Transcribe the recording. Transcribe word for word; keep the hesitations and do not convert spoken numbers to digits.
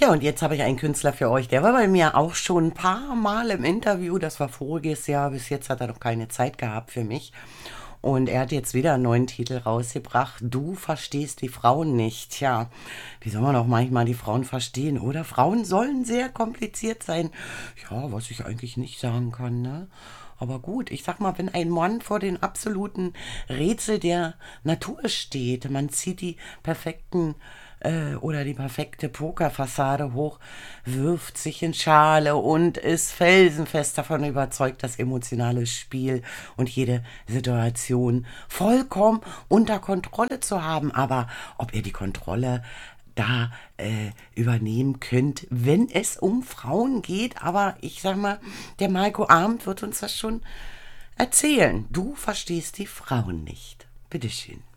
Ja, und jetzt habe ich einen Künstler für euch. Der war bei mir auch schon ein paar Mal im Interview. Das war voriges Jahr. Bis jetzt hat er noch keine Zeit gehabt für mich. Und er hat jetzt wieder einen neuen Titel rausgebracht. Du verstehst die Frauen nicht. Tja, wie soll man auch manchmal die Frauen verstehen, oder? Frauen sollen sehr kompliziert sein. Ja, was ich eigentlich nicht sagen kann, ne? Aber gut, ich sag mal, wenn ein Mann vor den absoluten Rätsel der Natur steht, man zieht die perfekten äh, oder die perfekte Pokerfassade hoch, wirft sich in Schale und ist felsenfest davon überzeugt, das emotionale Spiel und jede Situation vollkommen unter Kontrolle zu haben. Aber ob ihr die Kontrolle da äh, übernehmen könnt, wenn es um Frauen geht. Aber ich sag mal, der Marco Arndt wird uns das schon erzählen. Du verstehst die Frauen nicht. Bitteschön.